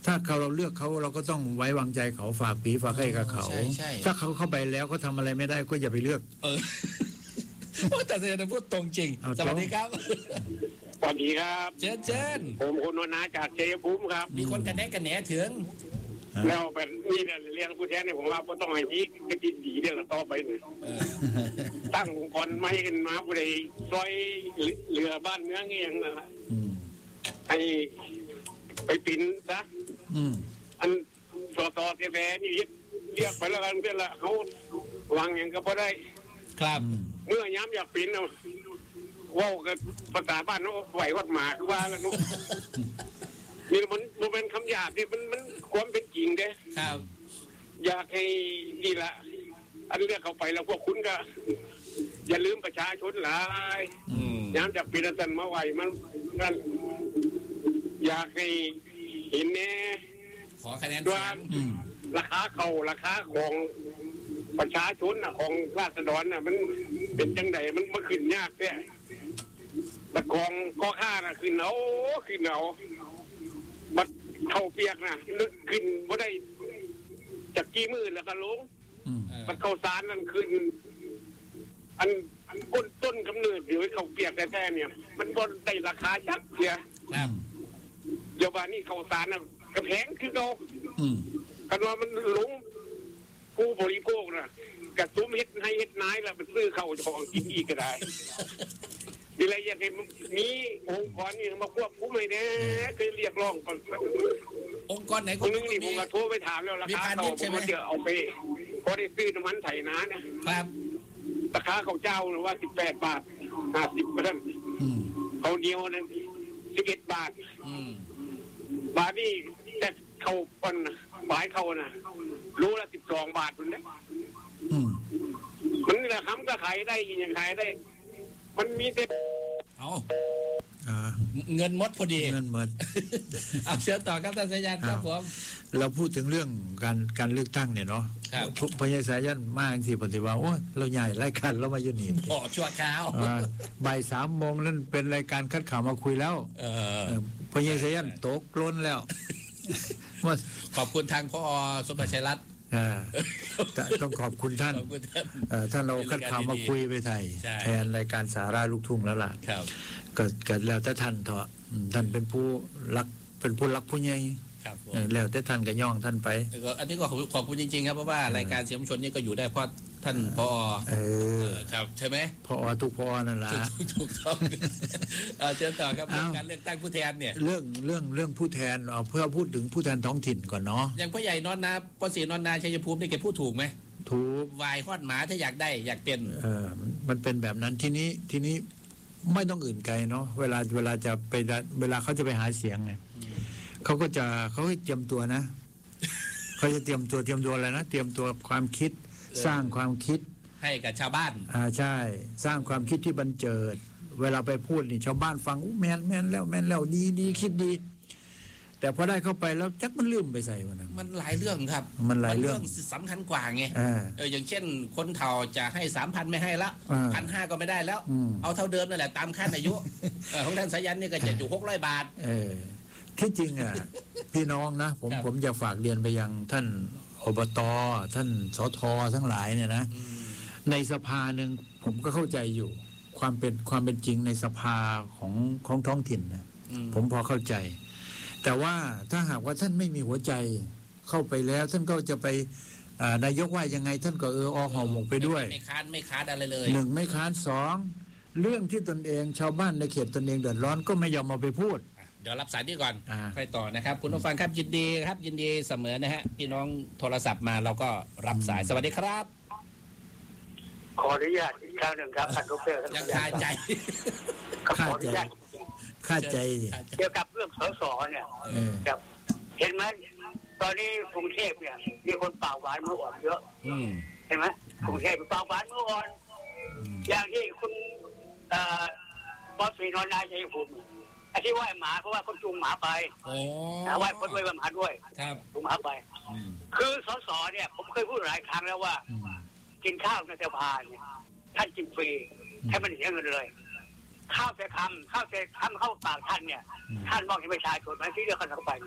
ถ้าเราเลือกเขาเราก็ต้องไว้วางใจเขาฝากปีฝากให้กับเขาถ้าเขาเข้าไปแล้วเขาทำอะไรไม่ได้ก็อย่าไปเลือกแต่จะพูดตรงจริงสวัสดีครับสวัสดีครับเชิญผมคุณวนาจากชัยภูมิครับมีคนกันแหนถึงแล้วเป็นนี่เนี่ยเรียนผู้แทนเนี่ยผมว่าก็ต้องให้ที่กระดิดีเรื่องต่อไปเลยตั้งองค์กรไม่กันมาผู้ใดซอยเรือบ้านเมืองเองนะให้ไปปิ่นซะอันสอเทแบนี่เรียกไปแล้วกันเพื่อนละเขาวางอย่างก็พอได้ครับเมื่อย้ำอยากปิ่นเอาว่ากับภาษาบ้านเขาไหววัดหมาคือว่าแล้วนุ๊กนี่มันเป็นคำหยาบที่มันความเป็นจริงเด้ครับอยากให้ดีละอันเรียกเขาไปแล้วพวกคุณก็อย่าลืมประชาชนหลายย้ำจากปีละตันมาไหวมันนั่นอยากให้เห็นแน่ขอคะแนนว่าราคาราคาของประชาชนของราษฎรมันเป็นจังไดมันขึ้นยากเนี่ยตะกองก็ค่าขึ้นเอาบัดเข้าเปียกลึกขึ้นบ่ได้จากกี่มือแล้วก็ลงบัดเข้าสารนั่นขึ้นอันต้นกำเนิดอยู่เข้าเปียกแท้ๆเนี่ยมันบ่ได้ราคาจักเสียเดี๋ยวว่านี่เข้าสารกระแพงคือเรากันว่ามันลงผู้บริโภคกระตุ้มเฮ็ดให้เฮ็ดนายแล้วมันซื้อเข้าของกินอีกก็ได้มีอะไรอยากให้มีองค์กรนี่มาควบคุมให้แน่เคยเรียกร้องก่อนองค์กรไหนคนนึงนี่ผมก็โทรไปถามแล้วราคาเขาผมก็จะเอาไปพอได้ซื้อน้ำมันไถนาเนี่ยครับราคาเขาเจ้าหรือว่า18 บาท50 บาทเขาเดียวนั่น11 บาทบาทนี่แต่เขาคนฝ่ายเขารู้ละ12 บาทคนนี้มันนี่แหละคำก็ขายได้ยังขายได้มันมีแต่เงินหมดพอดีเงินหมดเอาเชิญต่อครับท่านสายันครับผมเราพูดถึงเรื่องการเลือกตั้งเนี่ยเนาะพญาสายันมากสิปฏิวัติโอ้เราใหญ่รายการเรามาอยู่นี่ชั่วคราวบ่าย3 โมงนั่นเป็นรายการคัดข่าวมาคุยแล้วพญาสายันตกล้นแล้วขอบคุณทางพอสมบัติชัยรัตน์ต้องขอบคุณท่านท่านเราคัดข่าวมาคุยไปไทยแทนรายการสาระลูกทุ่งแล้วล่ะก็แล้วแต่ท่านเถอะท่านเป็นผู้รักผู้ใหญ่แล้วแต่ท่านก็ย่องท่านไปอันนี้ก็ขอบคุณจริงๆครับเพราะว่ารายการเสียงมวลชนนี่ก็อยู่ได้เพราะท่านพอครับใช่ไหมพอทุกพอนั่นแหละถูกต้องเชิญต่อครับการเลือกตั้งผู้แทนเนี่ยเรื่องผู้แทนเพื่อพูดถึงผู้แทนท้องถิ่นก่อนเนาะอย่างพ่อใหญ่นอนนาพ่อศรีนอนนาชัยภูมินี่แกพูดถูกไหมถูกวายฮอดหมาถ้าอยากได้อยากเป็นมันเป็นแบบนั้นทีนี้ไม่ต้องอื่นไกลเนาะเวลาจะไปเวลาเขาจะไปหาเสียงไงเขาให้เตรียมตัวนะเขาจะเตรียมตัวอะไรนะเตรียมตัวความคิดสร้างความคิดให้กับชาวบ้านใช่สร้างความคิดที่บันเจิดเวลาไปพูดนี่ชาวบ้านฟังแม่นแล้วดีคิดดีแต่พอได้เข้าไปแล้วจักมันลืมไปใส่มันหลายเรื่องครับมันหลายเรื่องสำคัญกว่าไงอย่างเช่นคนเฒ่าจะให้ 3,000 ไม่ให้ละ 1,500 ก็ไม่ได้แล้วเอาเท่าเดิมนั่นแหละตามขั้นอายุของท่านสายันนี่ก็จะอยู่600 บาทที่จริงพี่น้องนะผมจะฝากเรียนไปยังท่านอบต.ท่านสท.ทั้งหลายเนี่ยนะในสภาหนึ่งผมก็เข้าใจอยู่ความเป็นจริงในสภาของท้องถิ่นนะผมพอเข้าใจแต่ว่าถ้าหากว่าท่านไม่มีหัวใจเข้าไปแล้วท่านก็จะไปนายกว่ายังไงท่านก็ห่อหมกไปด้วยไม่ค้านอะไรเลย 1ไม่ค้าน2เรื่องที่ตนเองชาวบ้านในเขตตนเองเดือดร้อนก็ไม่ยอมเอาไปพูดเดี๋ยวรับสายนี่ก่อนไปต่อนะครับคุณผู้ฟังครับยินดีเสมอนะฮะพี่น้องโทรศัพท์มาเราก็รับสายสวัสดีครับขออนุญาตอีกครั้งหนึ่งครับท่านดร. ยังคาใจเกี่ยวกับเรื่องสสเนี่ยเห็นไหมตอนนี้กรุงเทพเนี่ยมีคนปากหวานมืออ่อนเยอะเห็นไหมกรุงเทพปากหวานมืออ่อนอย่างที่คุณบอสศรีนนท์นายชัยภูมิไอ้ที่ไหว้หมาเพราะว่าเขาจูงหมาไปไหว้คนด้วยหมาด้วยจูงหมาไปคือสสเนี่ยผมเคยพูดหลายครั้งแล้วว่ากินข้าวในสภาเนี่ยท่านกินฟรีให้มันเสียเงินเลยข้าวแต่คำเข้าปากท่านเนี่ยท่านมองเห็นประชาชนมันที่เลือกกันเข้าไปเนี่ยผ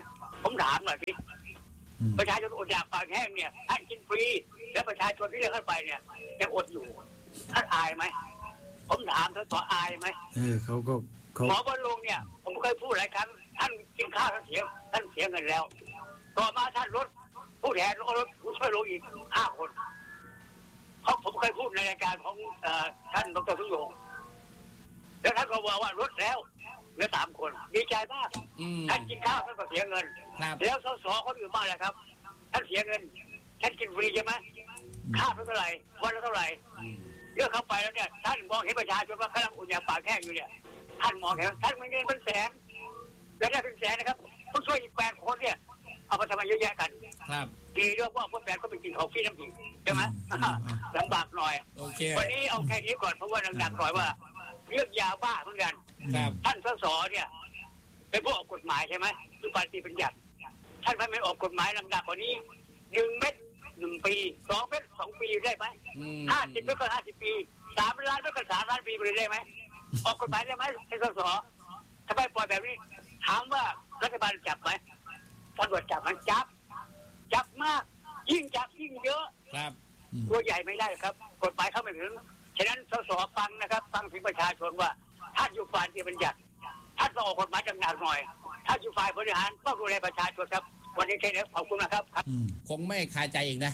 ผมถามหน่อยพี่ประชาชนอดอยากปากแห้งเนี่ยท่านกินฟรีแล้วประชาชนที่เลือกเข้าไปเนี่ยยังอดอยู่ท่านอายไหมผมถามท่านอายไหมเขาหมอบรรลุงเนี่ยผมเคยพูดหลายครั้งท่านกินข้าวท่านเสียเงินแล้วต่อมาท่านลดผู้แทนลดผู้ช่วยลงอีก5 คนเพราะผมเคยพูดในรายการของท่านดร.สุยงแล้วท่านก็บอกว่าลดแล้วเหลือ3 คนดีใจมากท่านกินข้าวท่านก็เสียเงินแล้วส.ส.คนอื่นมากเลยครับท่านเสียเงินท่านกินฟรีใช่ไหมค่าเท่าไหร่วันละเท่าไหร่เลือกเข้าไปแล้วเนี่ยท่านมองเห็นประชาชนว่ากำลังอุ่นอย่างปากแห้งอยู่เนี่ยท่านมองเห็นท่านมีเงินเป็นแสนแล้วได้เป็นแสนนะครับผู้ช่วยอีก8 คนเนี่ยเอาไปทำไมเยอะแยะกันดีด้วยว่าพวก8 ก็ไปกินของฟรีน้ำผึ้งใช่ไหมลำบากหน่อยวันนี้เอาแค่นี้ก่อนเพราะว่าหนักๆหน่อยว่าเรื่องยาบ้าเหมือนกันท่านส.ส.เนี่ยเป็นผู้ออกกฎหมายใช่ไหมคือปฏิบัติท่านไม่ออกกฎหมายหนักกว่านี้1 เม็ด1 ปี2 เม็ด2 ปีได้ไหม50 เม็ดก็50 ปี3 ล้านเม็ดก็3 ล้านปีไปเลยได้ไหมออกกฎหมายได้ไหมท่านส.ส.ทำไมปล่อยแบบนี้ถามว่ารัฐบาลจับไหมตำรวจจับมันจับมากยิ่งจับยิ่งเยอะตัวใหญ่ไม่ได้ครับกฎหมายเข้าไม่ถึงฉะนั้นส.ส.ฟังนะครับฟังถึงประชาชนว่าท่านอยู่ฝ่ายที่บัญญัติท่านต้องออกกฎหมายหนักหน่อยท่านอยู่ฝ่ายบริหารต้องดูแลประชาชนครับวันนี้แค่นี้ขอบคุณนะครับคงไม่คาใจอีกนะ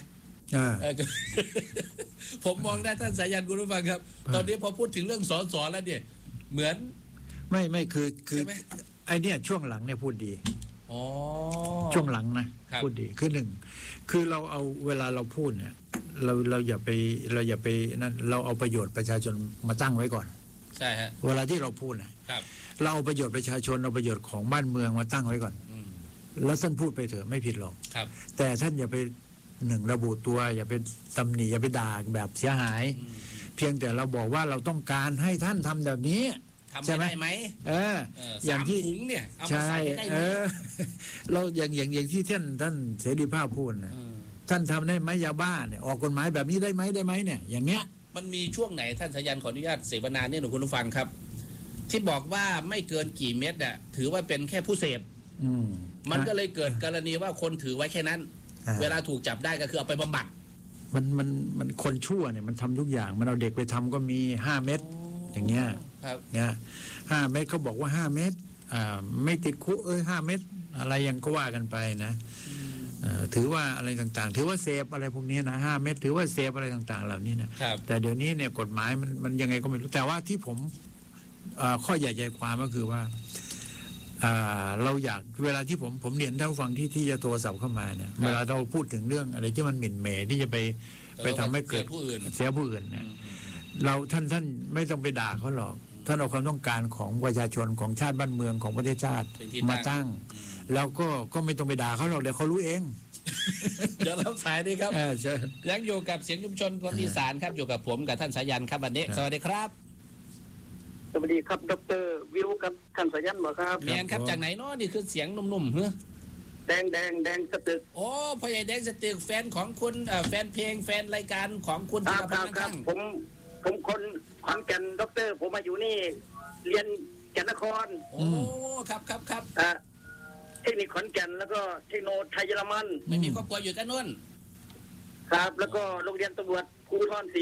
ผมมองได้ท่านสายันคุณผู้ฟังครับตอนนี้พอพูดถึงเรื่องส.ส.แล้วเนี่ยเหมือนไม่คือไอเนี่ยช่วงหลังเนี่ยพูดดีช่วงหลังนะพูดดีคือ1คือเราเอาเวลาเราพูดเนี่ยเราอย่าไปนั่นเราเอาประโยชน์ประชาชนมาตั้งไว้ก่อนใช่ฮะเวลาที่เราพูดนะครับเราเอาประโยชน์ประชาชนเอาประโยชน์ของบ้านเมืองมาตั้งไว้ก่อนแล้วท่านพูดไปเถอะไม่ผิดหรอกแต่ท่านอย่าไประบุตัวอย่าไปตำหนิอย่าไปด่าแบบเสียหายเพียงแต่เราบอกว่าเราต้องการให้ท่านทำแบบนี้ใช่ไหมอย่างที่ถุงเนี่ยใช่เราอย่างที่ท่านเสรีภาพพูดนะท่านทำได้ไหมยาบ้าเนี่ยออกกฎหมายแบบนี้ได้ไหมเนี่ยอย่างเงี้ยมันมีช่วงไหนท่านสายันขออนุญาตเสวนาเนี่ยหนูคุณผู้ฟังครับที่บอกว่าไม่เกินกี่เม็ดอ่ะถือว่าเป็นแค่ผู้เสพมันก็เลยเกิดกรณีว่าคนถือไว้แค่นั้นเวลาถูกจับได้ก็คือเอาไปบำบัดมันคนชั่วเนี่ยมันทำทุกอย่างมันเอาเด็กไปทำก็มี5 เม็ดอย่างเงี้ยเนี่ย5 เม็ดเขาบอกว่า5 เม็ดไม่ติดคุก5 เม็ดอะไรยังก็ว่ากันไปนะถือว่าอะไรต่างๆถือว่าเสพอะไรพวกนี้นะ5 เม็ดถือว่าเสพอะไรต่างๆเหล่านี้นะแต่เดี๋ยวนี้เนี่ยกฎหมายมันยังไงก็ไม่รู้แต่ว่าที่ผมข้อใหญ่ใจความก็คือว่าเราอยากเวลาที่ผมเรียนท่านผู้ฟังที่จะโทรศัพท์เข้ามาเนี่ยเวลาเราพูดถึงเรื่องอะไรที่มันหมิ่นเหม่ที่จะไปทำให้เกิดเสียผู้อื่นเนี่ยเราท่านไม่ต้องไปด่าเขาหรอกท่านเอาความต้องการของประชาชนของชาติบ้านเมืองของประเทศชาติมาตั้งแล้วก็ไม่ต้องไปด่าเขาหรอกเดี๋ยวเขารู้เองเดี๋ยวรับสายดีครับยังอยู่กับเสียงชุมชนคนอีสานครับอยู่กับผมกับท่านสายันครับวันนี้สวัสดีครับสวัสดีครับดร.วิวกับท่านสายันบ่ครับแมนครับจากไหนเนาะนี่คือเสียงนุ่มๆเฮ้แดงสตึกโอ้พ่อใหญ่แดงสตึกแฟนของคุณแฟนเพลงแฟนรายการของคุณครับผมคนขอนแก่นดร.ผมมาอยู่นี่เรียนแก่นนครโอ้ครับเทคนิคขอนแก่นแล้วก็เทคโนไทยเยอรมันไม่มีครอบครัวอยู่กันนู่นครับแล้วก็โรงเรียนตำรวจภูธร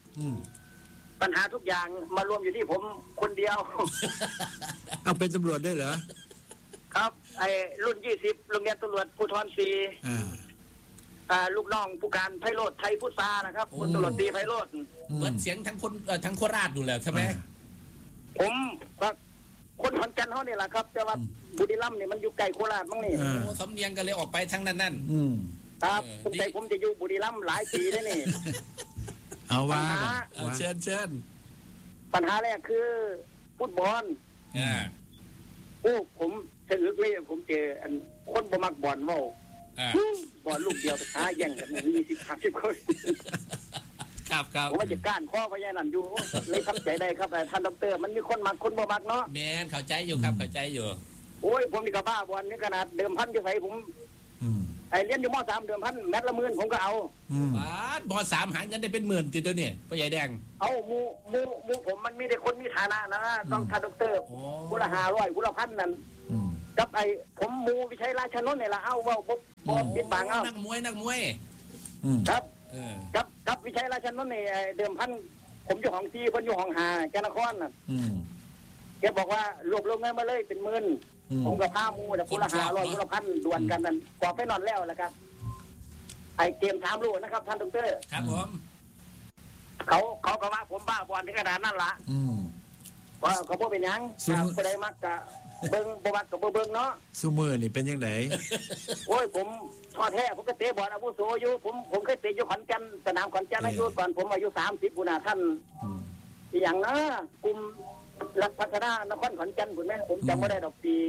4ปัญหาทุกอย่างมารวมอยู่ที่ผมคนเดียวเอาเป็นตำรวจได้เหรอครับไอ้รุ่น20โรงเรียนตำรวจภูธร4ลูกน้องผู้การไพโรจน์ไทยพุทธานะครับคนตำรวจตีไพโรจน์เหมือนเสียงทั้งโคราชดูแล้วใช่ไหมผมคนขอนแก่นเขาเนี่ยแหละครับแต่ว่าบุรีรัมย์เนี่ยมันอยู่ไกลโคราชมั้งนี่สำเนียงกันเลยออกไปทั้งนั้นครับผมจะอยู่บุรีรัมย์หลายปีแล้วนี่เอาว่าเชิญปัญหาแรกคือฟุตบอลผมถือเลยผมเจอคนบ่มักบอลว่าบอลลูกเดียวท้าแย่งกัน20-30 คนครับผมว่าจะก้านข้อพยานั่นอยู่เลยทับใจได้ครับท่านดร.มันมีคนมักคนบ่มักเนาะแม่นเข้าใจอยู่ครับเข้าใจอยู่โอ้ยผมนี่ก็บ้าบอลนี่ขนาดเดิมพันที่ใส่ผมเรียนอยู่ม.3 เดิมพันแมตช์ละ10,000ผมก็เอาม.3 หาเงินได้เป็น10,000ติดตัวเนี่ยพ่อใหญ่แดงเอามูผมมันมีแต่คนมีฐานะนะต้องท่านดร.ผู้ละ500ผู้ละ1,000นั่นกับไอ้ผมมูวิชัยราชนนท์นี่ละเอาว่าบ่ปิดบังเอานักมวยครับกับวิชัยราชนนท์นี่เดิมพันผมอยู่ห้อง4เพิ่นอยู่ห้อง5แกนครน่ะแกบอกว่ารวบรวมเงินมาเลยเป็นหมื่นผมกับ5หมู่แต่คนละ500คนละพันดวลกันนั่นกว่าไปนอนแล้วนะครับไอ้เกมถามรู้นะครับท่านดร. ครับผมเขาก็ว่าผมบ้าบอลถึงขนาดนั้นล่ะว่าเขาบ่เป็นหยังผู้ใดมักก็เบิ่งบ่มักก็บ่เบิ่งเนาะซุมื้อนี่เป็นจังได๋โอ้ยผมทอดแท้ผมก็เตะบอลอาวุโสอยู่ผมเคยเตะอยู่ขอนแก่นสนามขอนแก่นอายุก่อนผมอายุ30พุ่นน่ะท่านอีหยังนะกลุ่มรัฐพัฒนานครขอนแก่นพุ่นแม่ผมจำบ่ได้ดอกปี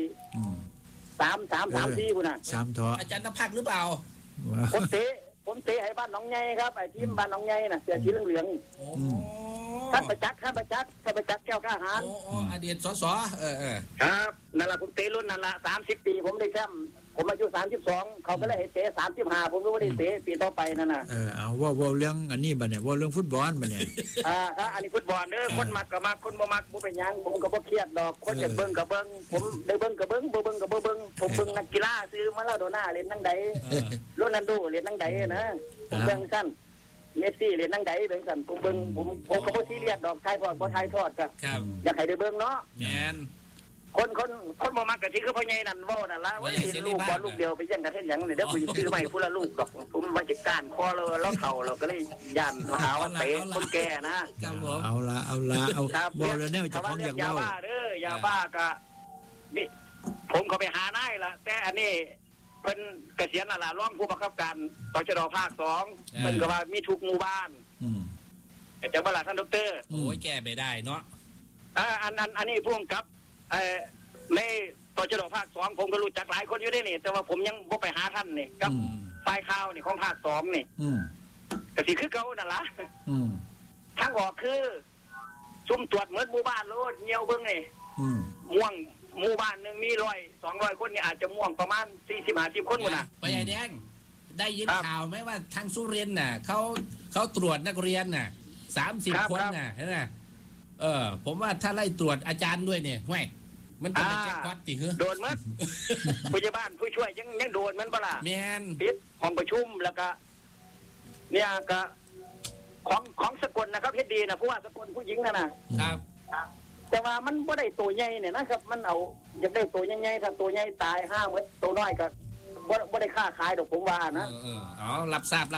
34พุ่นน่ะ 3ทออาจารย์นภักหรือเปล่าผมเตะให้บ้านหนองใหญ่ครับไอ้ทีมบ้านหนองใหญ่น่ะเสื้อสีเหลืองๆท่านประจักษ์แก้วกล้าหาญอดีตสสครับนั่นล่ะผมเตะรุ่นนั่นล่ะ30 ปีผมได้แชมป์ผมอายุ32เขาก็เลยให้เตะ35ผมก็บ่ได้เตะปีต่อไปนั่นน่ะเอาว่าเรื่องอันนี้บัดเนี่ยว่าเรื่องฟุตบอลบัดเนี่ยครับอันนี้ฟุตบอลเด้อคนมักก็มักคนบ่มักบ่เป็นหยังผมก็บ่เครียดดอกคนอยากเบิ่งก็เบิ่งผมได้เบิ่งก็เบิ่งบ่เบิ่งก็บ่เบิ่งผมเบิ่งนักกีฬาซื้อมาลาโดน่าเล่นจังไดโรนัลโดเล่นจังไดนะผมเบิ่งซั่นเมสซี่เล่นจังไดเบิ่งซั่นผมเบิ่งผมก็บ่ซีเรียสดอกถ่ายทอดบ่ถ่ายทอดก็อยากให้ได้เบิ่งเนาะแม่นคนบ่มักก็สิคือพ่อใหญ่นั่นเว้านั่นล่ะว่าสิลูกบ่ลูกเดียวไปยังกันเฮ็ดหยังนี่เดี๋ยวกูสิซื้อใหม่ผู้ละลูกดอกผมมาจัดการคอเราเฒ่าเราก็เลยย่านหาว่าเตะคนแก่นะเอาละเอาบ่แล้วแนวจะของอยากเว้ายาบ้าเด้อยาบ้าก็นี่ผมก็ไปหานายล่ะแต่อันนี้เพิ่นเกษียณแล้วล่ะรองผู้บังคับการตชดภาค2เพิ่นก็ว่ามีทุกหมู่บ้านจังว่าล่ะท่านดร. โอ้ยแก้ไม่ได้เนาะอันนี้พ่วงกับในตชดภาค2ผมก็รู้จักหลายคนอยู่ได้นี่แต่ว่าผมยังบ่ไปหาท่านนี่กับฝ่ายข่าวนี่ของภาค2นี่ก็สิคือเก่านั่นล่ะทางออกคือซุ่มตรวจเหมือนหมู่บ้านโลดเหี่ยวเบิ่งนี่ม่วงหมู่บ้านนึงมี100-200คนนี่อาจจะม่วงประมาณ40-50คนพุ่นน่ะไปใหญ่แดงได้ยินข่าวไหมว่าทางสุรินทร์น่ะเขาตรวจนักเรียนน่ะ30คนน่ะเห็นมั้ยผมว่าถ้าไล่ตรวจอาจารย์ด้วยเนี่ยห้วยมันจะเป็นแจ็คพอตติเหรอโดนมั้ยผู้ใหญ่บ้านผู้ช่วยยังโดนมันบ่ล่ะแม่นปิดห้องประชุมแล้วก็เนี่ยก็ของสกลนะครับเฮ็ดดีนะผู้ว่าสกลผู้หญิงนั่นน่ะครับแต่ว่ามันบ่ได้ตัวใหญ่เนี่ยนะครับมันเอาอยากได้ตัวใหญ่ๆถ้าตัวใหญ่ตาย5มื้อตัวน้อยก็บ่ได้ค่าขายดอกผมว่านะรับทราบ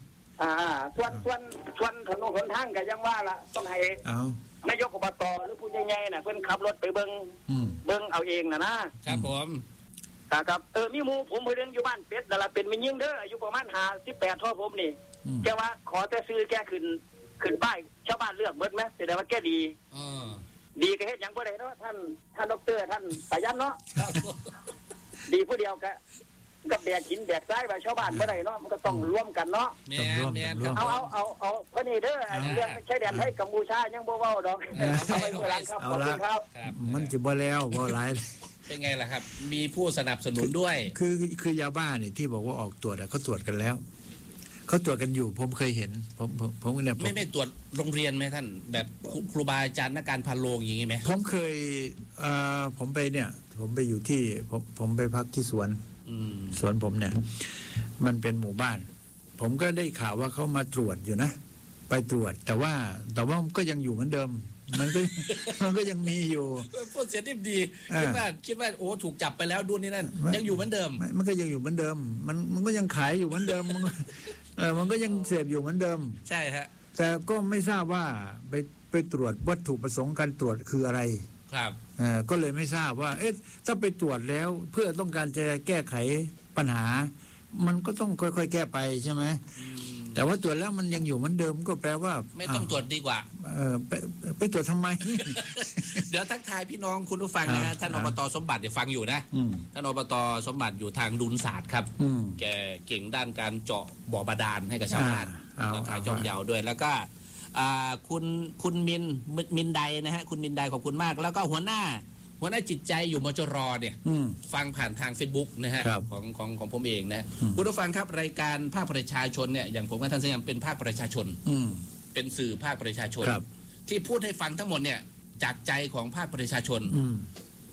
ส่วนถนนหนทางก็ยังว่าล่ะต้องให้นายกอบตหรือผู้ใหญ่ๆน่ะเพิ่นขับรถไปเบิ่งเอาเองนะครับผมครับมีหมู่ผมเพิ่นอยู่บ้านเป็ดนั่นล่ะเป็นแม่ยิงเด้ออายุประมาณ58เท่าผมนี่แกว่าขอแต่ซื้อแกขึ้นป้ายชาวบ้านเลือกเบิดมั้ยแสดงว่าแกดีดีก็เฮ็ดหยังบ่ได้เนาะท่านดร.ท่านสายันเนาะดีผู้เดียวก็กับแบกหินแบกทรายไปชาวบ้านบ่ได้เนาะมันก็ต้องร่วมกันเนาะแม่นเอาพอนี่เด้อเรื่องใช้แดนให้กัมพูชายังบ่เว้าดอกเอาไปเมื่อหลังครับขอบคุณครับมันสิบ่แล้วบ่หลายเป็นไงล่ะครับมีผู้สนับสนุนด้วยคือยาบ้านี่ที่บอกว่าออกตรวจเขาตรวจกันแล้วเขาตรวจกันอยู่ผมเคยเห็นผมเนี่ยไม่ตรวจโรงเรียนไหมท่านแบบครูบาอาจารย์นักการพาโรงอย่างงี้ไหมผมเคยผมไปเนี่ยผมไปอยู่ที่ผมไปพักที่สวนผมเนี่ยมันเป็นหมู่บ้านผมก็ได้ข่าวว่าเขามาตรวจอยู่นะไปตรวจแต่ว่าก็ยังอยู่เหมือนเดิมมันก็ยังมีอยู่พูดเสียดิบดีคิดว่าโอ้ถูกจับไปแล้วดูนี่นั่นยังอยู่เหมือนเดิมมันก็ยังอยู่เหมือนเดิมมันก็ยังขายอยู่เหมือนเดิมมันก็ยังเสพอยู่เหมือนเดิมใช่ฮะแต่ก็ไม่ทราบว่าไปตรวจวัตถุประสงค์การตรวจคืออะไรครับก็เลยไม่ทราบว่าถ้าไปตรวจแล้วเพื่อต้องการจะแก้ไขปัญหามันก็ต้องค่อยๆแก้ไปใช่ไหมแต่ว่าตรวจแล้วมันยังอยู่เหมือนเดิมก็แปลว่าไม่ต้องตรวจดีกว่าไปตรวจทำไมเดี๋ยวทักทายพี่น้องคุณผู้ฟังนะฮะท่านอบต.สมบัติเดี๋ยวฟังอยู่นะท่านอบต.สมบัติอยู่ทางดุลศาสตร์ครับแกเก่งด้านการเจาะบ่อบาดาลให้กับชาวบ้านทางจอมยาวด้วยแล้วก็คุณมินไดนะฮะคุณมินไดขอบคุณมากแล้วก็หัวหน้าจิตใจอยู่มจรเนี่ยฟังผ่านทาง Facebook นะฮะของผมเองนะคุณผู้ฟังครับรายการภาคประชาชนเนี่ยอย่างผมกับท่านสยามเป็นภาคประชาชนเป็นสื่อภาคประชาชนที่พูดให้ฟังทั้งหมดเนี่ยจากใจของภาคประชาชน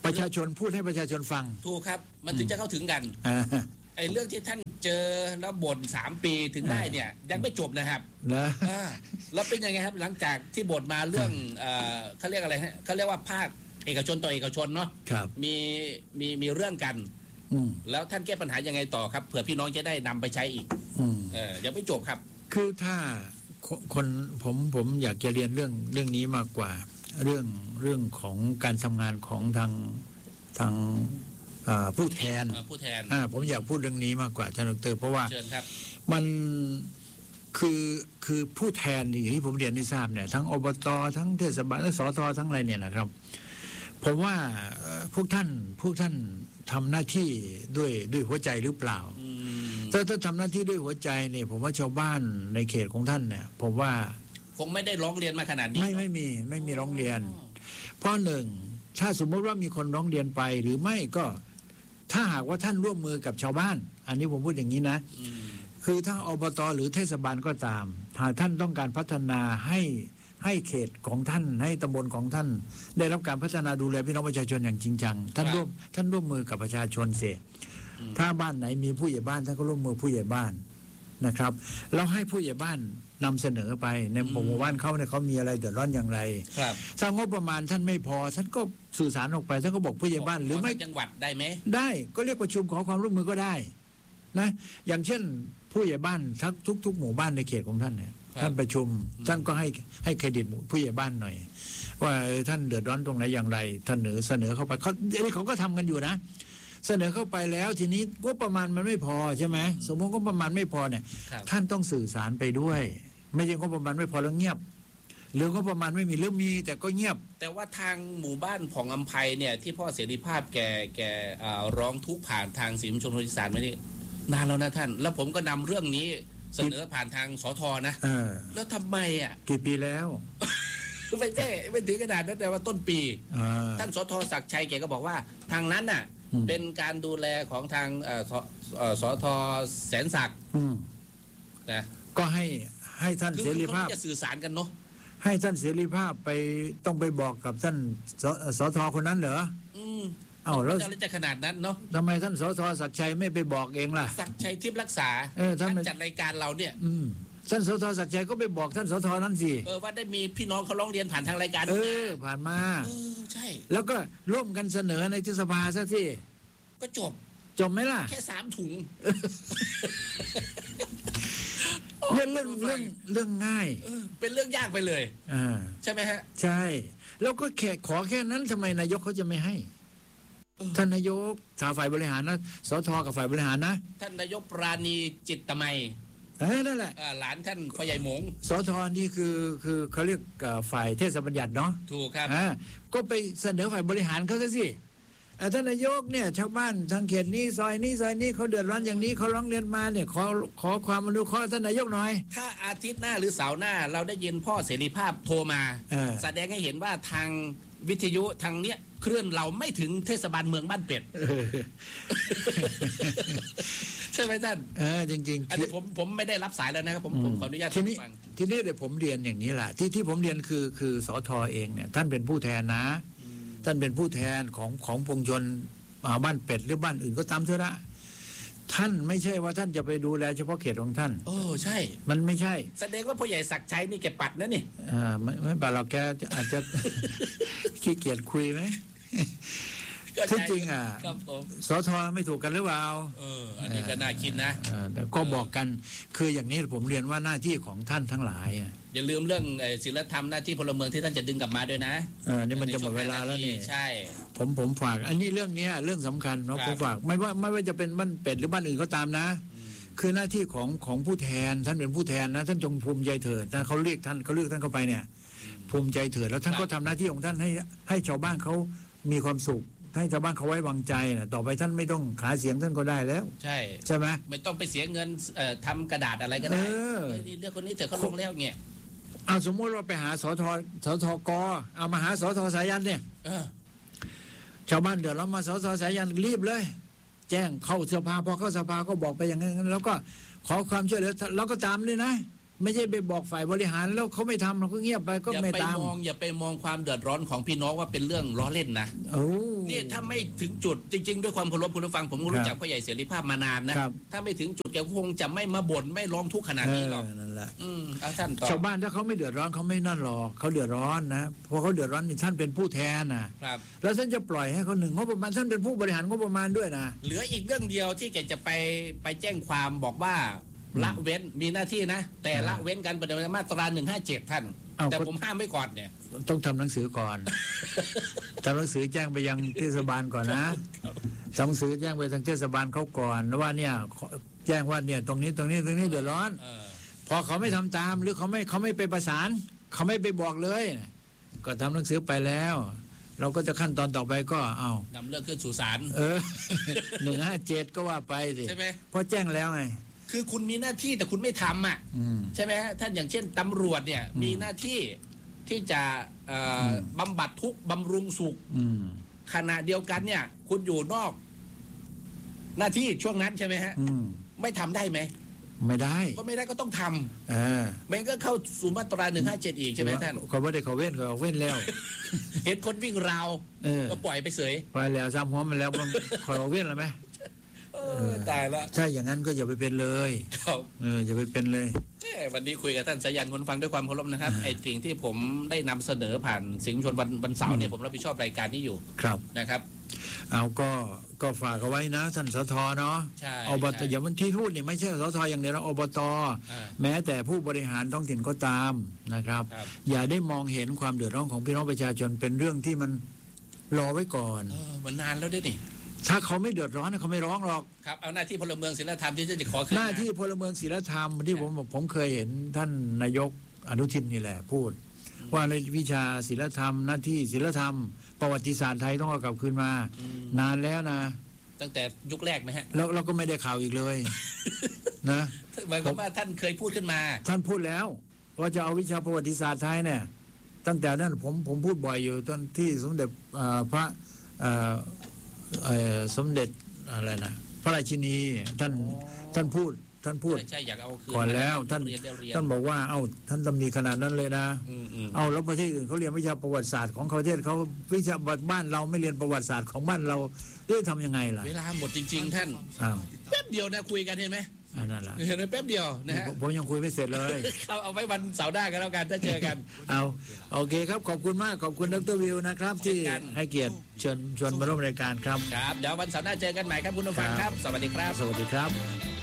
ประชาชนพูดให้ประชาชนฟังถูกครับ มันถึงจะเข้าถึงกันอ่าไอ้เรื่องที่ท่านเจอแล้วบ่น3 ปีถึงได้เนี่ยยังไม่จบนะครับนะแล้วเป็นยังไงครับหลังจากที่บ่นมาเรื่องเขาเรียกอะไรฮะเขาเรียกว่าภาคเอกชนต่อเอกชนเนาะครับมีเรื่องกัน แล้วท่านแก้ปัญหายังไงต่อครับเผื่อพี่น้องจะได้นำไปใช้อีกยังไม่จบครับคือถ้าคนผมอยากจะเรียนเรื่องนี้มากกว่าเรื่องของการทำงานของทางผู้แทนผู้แทนผมอยากพูดเรื่องนี้มากกว่าท่านดร.เพราะว่าเชิญครับมันคือผู้แทนอย่างที่ผมเรียนให้ทราบเนี่ยทั้งอบต.ทั้งเทศบาลทั้งสท.ทั้งอะไรเนี่ยนะครับผมว่าพวกท่านทำหน้าที่ด้วยหัวใจหรือเปล่าถ้าทำหน้าที่ด้วยหัวใจเนี่ยผมว่าชาวบ้านในเขตของท่านเนี่ยผมว่าคงไม่ได้ร้องเรียนมาขนาดนี้ไม่มีร้องเรียน เพราะหนึ่งถ้าสมมติว่ามีคนร้องเรียนไปหรือไม่ก็ถ้าหากว่าท่านร่วมมือกับชาวบ้าน อันนี้ผมพูดอย่างนี้นะคือถ้าอบต.หรือเทศบาลก็ตามหากท่านต้องการพัฒนาให้เขตของท่านให้ตำบลของท่าน ได้รับการพัฒนาดูแลพี่น้องประชาชนอย่างจริงจังท่านร่วมมือกับประชาชนเสียถ้าบ้านไหนมีผู้ใหญ่บ้านท่านก็ร่วมมือผู้ใหญ่บ้านนะครับแล้วให้ผู้ใหญ่บ้านนำเสนอไปในหมู่บ้านเขาเนี่ยเขามีอะไรเดือดร้อนอย่างไรถ้างบประมาณท่านไม่พอท่านก็สื่อสารออกไปท่านก็บอกผู้ใหญ่บ้านหรือไม่จังหวัดได้ไหมได้ก็เรียกประชุมขอความร่วมมือก็ได้นะอย่างเช่นผู้ใหญ่บ้านทุกหมู่บ้านในเขตของท่านเนี่ยท่านประชุมท่านก็ให้เครดิตผู้ใหญ่บ้านหน่อยว่าท่านเดือดร้อนตรงไหนอย่างไรท่านเสนอเข้าไปเขาก็ทำกันอยู่นะเสนอเข้าไปแล้วทีนี้งบประมาณมันไม่พอใช่ไหมสมมติงบประมาณไม่พอเนี่ยท่านต้องสื่อสารไปด้วยไม่ใช่งบประมาณไม่พอแล้วเงียบหรืองบประมาณไม่มีหรือมีแต่ก็เงียบแต่ว่าทางหมู่บ้านผ่องอำไพเนี่ยที่พ่อเสรีภาพแกร้องทุกข์ผ่านทางสื่อมวลชนคนอีสานมานี่นานแล้วนะท่านแล้วผมก็นำเรื่องนี้เสนอผ่านทางสทนะแล้วทำไมกี่ปีแล้วไม่ใช่ไม่ถึงขนาดนั้นแต่ว่าต้นปีท่านสทศักดิ์ชัยแกก็บอกว่าทางนั้นน่ะเป็นการดูแลของทางสทแสนศักดิ์นะก็ให้ท่านเสรีภาพจะสื่อสารกันเนาะให้ท่านเสรีภาพไปต้องไปบอกกับท่านสทคนนั้นเหรอแล้วจะขนาดนั้นเนาะทำไมท่านสทศักดิ์ชัยไม่ไปบอกเองล่ะศักดิ์ชัยทิพย์รักษาท่านจัดรายการเราเนี่ยท่านสทศักดิ์ชัยก็ไปบอกท่านสทนั้นสิว่าได้มีพี่น้องเขาร้องเรียนผ่านทางรายการผ่านมาใช่แล้วก็ร่วมกันเสนอในที่สภาซะสิก็จบไหมล่ะแค่3 ถุงเรื่องง่ายเป็นเรื่องยากไปเลยใช่ไหมฮะใช่แล้วก็ขอแค่นั้นทำไมนายกเขาจะไม่ให้ท่านนายกฝ่ายบริหารนะสทกับฝ่ายบริหารนะท่านนายกปราณีจิตตมัยนั่นแหละหลานท่านพ่อใหญ่หมงสทนี่คือเขาเรียกฝ่ายเทศบัญญัติเนาะถูกครับก็ไปเสนอฝ่ายบริหารเขาซะสิท่านนายกเนี่ยชาวบ้านทางเขตนี้ซอยนี้เขาเดือดร้อนอย่างนี้เขาร้องเรียนมาเนี่ยขอความอนุเคราะห์ท่านนายกหน่อยถ้าอาทิตย์หน้าหรือเสาร์หน้าเราได้ยินพ่อเสรีภาพโทรมาแสดงให้เห็นว่าทางวิทยุทางเนี้ยเคลื่อนเราไม่ถึงเทศบาลเมืองบ้านเป็ดใช่ไหมท่านจริงๆอันนี้ผมไม่ได้รับสายแล้วนะครับผมขออนุญาตฟังทีนี้เดี๋ยวผมเรียนอย่างนี้แหละที่ผมเรียนคือสทเองเนี่ยท่านเป็นผู้แทนนะท่านเป็นผู้แทนของปวงชนบ้านเป็ดหรือบ้านอื่นก็ตามเถอะนะท่านไม่ใช่ว่าท่านจะไปดูแลเฉพาะเขตของท่านใช่มันไม่ใช่แสดงว่าพ่อใหญ่ศักดิ์ชัยนี่แกปัดนะนี่ไม่ปัดเราแกอาจจะขี้เกียจคุยไหมที่จริงสทไม่ถูกกันหรือเปล่าอันนี้ก็น่าคิดนะแต่ก็บอกกันคืออย่างนี้ผมเรียนว่าหน้าที่ของท่านทั้งหลายอย่าลืมเรื่องศีลธรรมหน้าที่พลเมืองที่ท่านจะดึงกลับมาด้วยนะนี่มันจะหมดเวลาแล้วนี่ใช่ผมฝากอันนี้เรื่องนี้เรื่องสำคัญเนาะผมฝากไม่ว่าจะเป็นบ้านเป็ดหรือบ้านอื่นก็ตามนะคือหน้าที่ของผู้แทนท่านเป็นผู้แทนนะท่านจงภูมิใจเถิดนะเขาเลือกท่านเข้าไปเนี่ยภูมิใจเถิดแล้วท่านก็ทำหน้าที่ของท่านให้ชาวบ้านเขามีความสุขให้ชาวบ้านเขาไว้วางใจนะต่อไปท่านไม่ต้องขายเสียงท่านก็ได้แล้วใช่ไหมไม่ต้องไปเสียเงินทำกระดาษอะไรก็ได้เรื่องคนนี้เถอะเขาลงแล้วเงี้ยสมมติว่าไปหาสทกเอามาหาสทสายันเนี่ยชาวบ้านเดือดร้อนมาสทสายันรีบเลยแจ้งเข้าสภาพอเข้าสภาก็บอกไปอย่างนั้นแล้วก็ขอความช่วยเหลือแล้วก็ตามเลยนะไม่ใช่ไปบอกฝ่ายบริหารแล้วเขาไม่ทำเราก็เงียบไปก็อย่าไม่ไปตามมองอย่าไปมองความเดือดร้อนของพี่น้องว่าเป็นเรื่องล้อเล่นนะโอ้นี่ถ้าไม่ถึงจุดจริง ๆ ด้วยความเคารพคุณผู้ฟังผมก็รู้จักพ่อใหญ่เสรีภาพมานานนะครับ ถ้าไม่ถึงจุดแกคงจะไม่มาบ่นไม่ร้องทุกข์ขนาดนี้หรอกนั่นแหละเอาท่านต่อชาวบ้านถ้าเขาไม่เดือดร้อนเขาไม่นั่นหรอกเขาเดือดร้อนนะเพราะเขาเดือดร้อนนี่ท่านเป็นผู้แทนนะครับ แล้วท่านจะปล่อยให้เขาหนึ่งงบประมาณท่านเป็นผู้บริหารงบประมาณด้วยนะเหลืออีกเรื่องเดียวที่แกจะไปแจ้งความบอกว่าละเว้นมีหน้าที่นะ แต่ละเว้นกันปฏิบัติมาตรา157ท่าน แต่ผมห้ามไว้ก่อนเนี่ยต้องทำหนังสือก่อน ทำหนังสือแจ้งไปยังเทศบาลก่อนนะทำหนังสือแจ้งไปทางเทศบาลเขาก่อนว่าเนี่ยแจ้งว่าเนี่ยตรงนี้เดือดร้อน พอเขาไม่ทำตามหรือเขาไม่ไปประสานเขาไม่ไปบอกเลย ก็ทำหนังสือไปแล้ว เราก็จะขั้นตอนต่อไปก็เอานำเรื่องขึ้นสู่ศาล 157ก็ว่าไปสิใช่ไหมเพราะแจ้งแล้วไงคือคุณมีหน้าที่แต่คุณไม่ทำใช่ไหมท่านอย่างเช่นตำรวจเนี่ยมีหน้าที่ที่จะบำบัดทุกข์บำรุงสุขขณะเดียวกันเนี่ย คุณอยู่นอก หน้าที่ช่วงนั้นใช่ไหมฮะไม่ทำได้ไหมไม่ได้ก็ไม่ได้ก็ต้องทเออำมันก็เข้าสู่มาตรา157อีกใช่ไหมท่านเขาไม่ได้เขาเว้นเขาเว้นแล้วเห็นคนวิ่งราว ก็ปล่อยไปเสยไปแล้วซ้ำหัวมันแล้วมันขอเว้นแล้วไหมตายละใช่อย่างนั้นก็อย่าไปเป็นเลยครับอย่าไปเป็นเลยวันนี้คุยกับท่านสายันคนฟังด้วยความเคารพนะครับไอ้สิ่งที่ผมได้นำเสนอผ่านสิงห์ชนวันเสาร์เนี่ยผมรับผิดชอบรายการนี้อยู่ครับนะครับเอาก็ฝากเอาไว้นะท่านสทเนาะใช่อบตอย่างที่พูดนี่ไม่ใช่สทอย่างเดียวนะอบตแม้แต่ผู้บริหารท้องถิ่นก็ตามนะครับ อย่าได้มองเห็นความเดือดร้อนของพี่น้องประชาชนเป็นเรื่องที่มันรอไว้ก่อนมันนานแล้วด้วยนี่ถ้าเขาไม่เดือดร้อนเขาไม่ร้องหรอกครับเอาหน้าที่พลเมืองศีลธรรมที่จะขอขึ้นหน้าที่พลเมืองศีลธรรมที่ผมเคยเห็นท่านนายกอนุทินนี่แหละพูด ว่าในวิชาศีลธรรมหน้าที่ศีลธรรม ประวัติศาสตร์ไทยต้องเอากลับคืนมา นานแล้วนะตั้งแต่ยุคแรกไหมฮะแล้วเราก็ไม่ได้ข่าวอีกเลย นะหมายความว่าท่านเคยพูดขึ้นมาท่านพูดแล้วว่าจะเอาวิชาประวัติศาสตร์ไทยเนี่ย ตั้งแต่นั้นผมพูดบ่อยอยู่ตอนที่สมเด็จพระสมเด็จอะไรนะพระราชินีท่านพูดใช่อยากเอาคืนก่อนแล้วท่านเรียได้เรียนท่านบอกว่าท่านตำหนิขนาดนั้นเลยนะอืมแล้วประเทศอื่นเขาเรียนวิชาประวัติศาสตร์ของประเทศเขาวิชาบ้านเราไม่เรียนประวัติศาสตร์ของบ้านเราทำยังไงล่ะเวลาหมดจริง ๆ ท่านอ้าวแป๊บเดียวนะคุยกันเห็นไหมนั่นแหละเห็นไหมแป๊บเดียวนะฮะผมยังคุยไม่เสร็จเลยเอาไว้วันเสาร์หน้ากันแล้วกันถ้าเจอกันโอเคครับขอบคุณมากขอบคุณดร.วิวนะครับ ที่ให้เกียรติเชิญชวนมาร่วมรายการครับครับเดี๋ยววันเสาร์หน้าเจอกันใหม่ครับคุณผู้ฟังครับ สวัสดีครับสวัสดีครับ